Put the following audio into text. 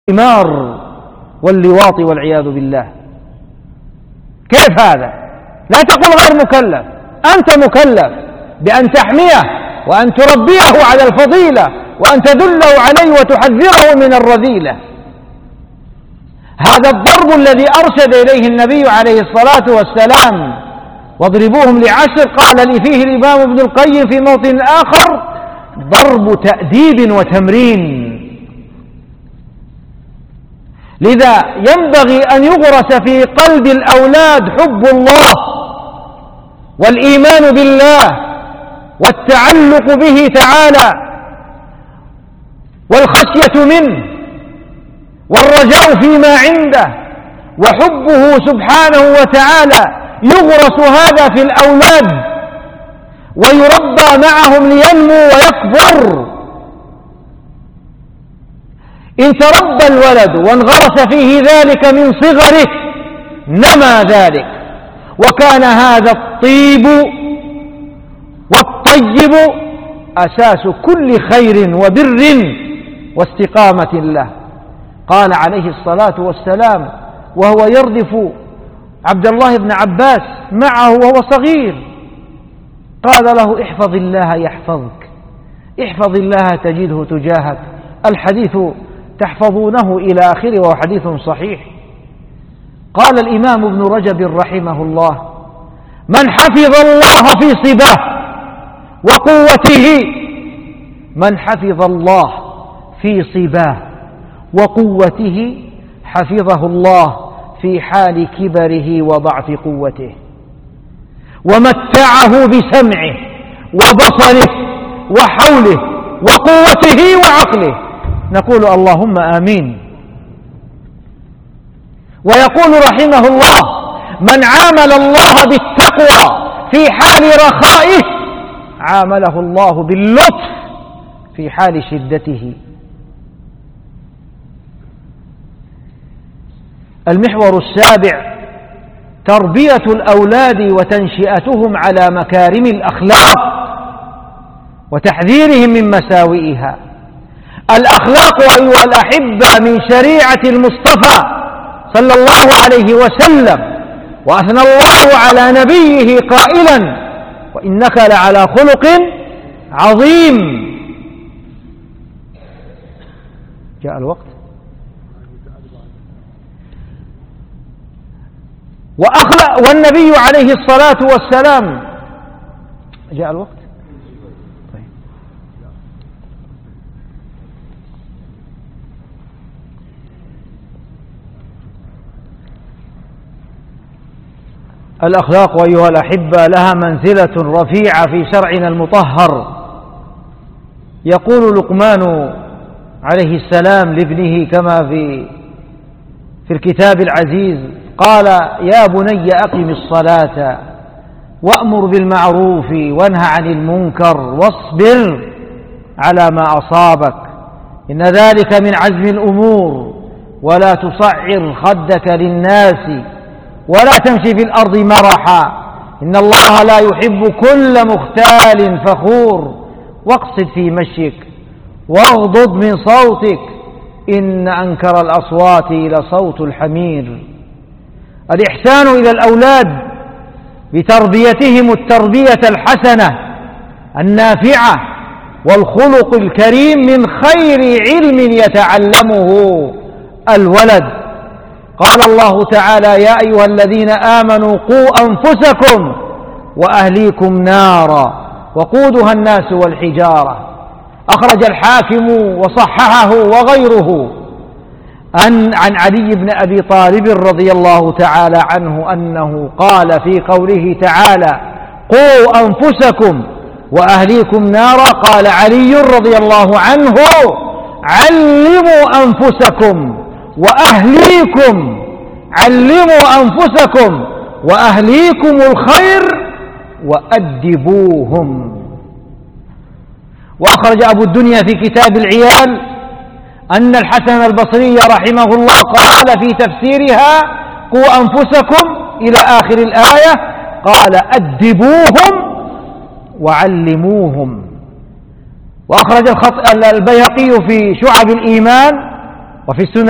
القمار واللواط والعياذ بالله. كيف هذا؟ لا تقول غير مكلف، أنت مكلف بأن تحميه وأن تربيه على الفضيلة وأن تدله عليه وتحذره من الرذيلة. هذا الضرب الذي أرشد إليه النبي عليه الصلاة والسلام، واضربوهم ل10، قال لي فيه الإمام ابن القيم في موطن آخر: ضرب تأديب وتمرين. لذا ينبغي أن يغرس في قلب الأولاد حب الله والإيمان بالله والتعلق به تعالى والخشية منه والرجاء فيما عنده وحبه سبحانه وتعالى. يغرس هذا في الأولاد ويربى معهم لينمو ويكبر. إن تربى الولد وانغرس فيه ذلك من صغره نما ذلك، وكان هذا الطيب والطيب أساس كل خير وبر واستقامة له. قال عليه الصلاة والسلام وهو يردف عبد الله بن عباس معه وهو صغير، قال له: احفظ الله يحفظك، احفظ الله تجده تجاهك. الحديث تحفظونه إلى آخره وهو حديث صحيح. قال الإمام ابن رجب رحمه الله: من حفظ الله في صباه وقوته، من حفظ الله في صباه وقوته حفظه الله في حال كبره وضعف قوته، ومتعه بسمعه وبصره وحوله وقوته وعقله. نقول اللهم آمين. ويقول رحمه الله: من عامل الله بالتقوى في حال رخائه عامله الله باللطف في حال شدته. المحور السابع: تربية الأولاد وتنشئتهم على مكارم الأخلاق وتحذيرهم من مساوئها. الأخلاق أيها الأحبة من شريعة المصطفى صلى الله عليه وسلم، وأثنى الله على نبيه قائلا: وإنك لعلى خلق عظيم. جاء الوقت. والنبي عليه الصلاة والسلام جاء الوقت. طيب. الأخلاق أيها الأحبة لها منزلة رفيعة في شرعنا المطهر. يقول لقمان عليه السلام لابنه كما في الكتاب العزيز، قال: يا بني أقم الصلاة وأمر بالمعروف وانه عن المنكر واصبر على ما أصابك إن ذلك من عزم الأمور ولا تصعر خدك للناس ولا تمشي في الأرض مرحا إن الله لا يحب كل مختال فخور واقصد في مشيك واغضض من صوتك إن أنكر الأصوات لصوت الحمير. الإحسان إلى الأولاد بتربيتهم التربية الحسنة النافعة والخلق الكريم من خير علم يتعلمه الولد. قال الله تعالى: يا أيها الذين آمنوا قوا أنفسكم وأهليكم نارا وقودها الناس والحجارة. أخرج الحاكم وصححه وغيره عن علي بن أبي طالب رضي الله تعالى عنه أنه قال في قوله تعالى: قوا أنفسكم وأهليكم نارا، قال علي رضي الله عنه: علموا أنفسكم وأهليكم، علموا أنفسكم وأهليكم الخير وأدبوهم. وأخرج أبو الدنيا في كتاب العيال أن الحسن البصري رحمه الله قال في تفسيرها: قوا أنفسكم إلى آخر الآية، قال: أدبوهم وعلموهم. وأخرج البيهقي في شعب الإيمان وفي السنن